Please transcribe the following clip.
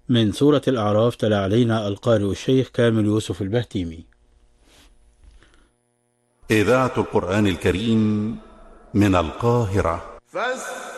من سورة الأعراف تلا علينا القارئ الشيخ كامل يوسف البهتيمي. إذاعة القرآن الكريم من القاهرة.